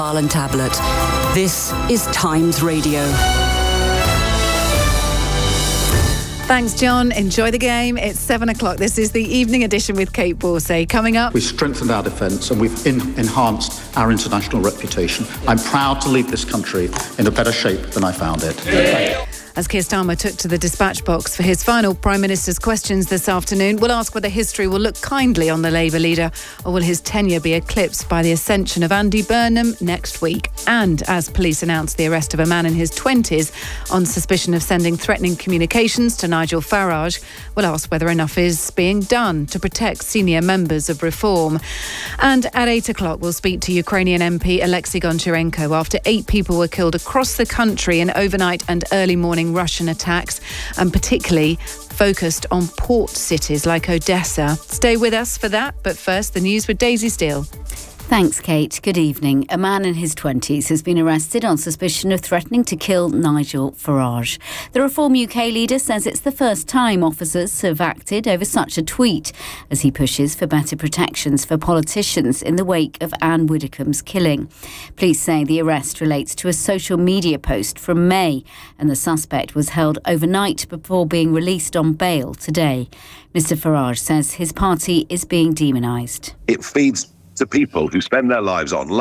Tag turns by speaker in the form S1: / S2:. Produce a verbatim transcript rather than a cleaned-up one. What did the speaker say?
S1: and tablet. This is Times Radio.
S2: Thanks, John. Enjoy the game. It's seven o'clock. This is the evening edition with Kate Borsay. Coming up,
S3: we've strengthened our defence and we've in- enhanced our international reputation. I'm proud to leave this country in a better shape than I found it.
S2: Yeah. As Keir Starmer took to the dispatch box for his final Prime Minister's questions this afternoon, we'll ask whether history will look kindly on the Labour leader or will his tenure be eclipsed by the ascension of Andy Burnham next week. And as police announced the arrest of a man in his twenties on suspicion of sending threatening communications to Nigel Farage, we'll ask whether enough is being done to protect senior members of Reform. And at eight o'clock, we'll speak to Ukrainian M P Alexei Goncharenko after eight people were killed across the country in overnight and early morning Russian attacks, and particularly focused on port cities like Odessa. Stay with us for that, but first, the news with Daisy Steele.
S4: Thanks, Kate. Good evening. A man in his twenties has been arrested on suspicion of threatening to kill Nigel Farage. The Reform U K leader says it's the first time officers have acted over such a tweet, as he pushes for better protections for politicians in the wake of Anne Widdecombe's killing. Police say the arrest relates to a social media post from May, and the suspect was held overnight before being released on bail today. Mister Farage says his party is being demonised.
S5: It feeds to people who spend their lives online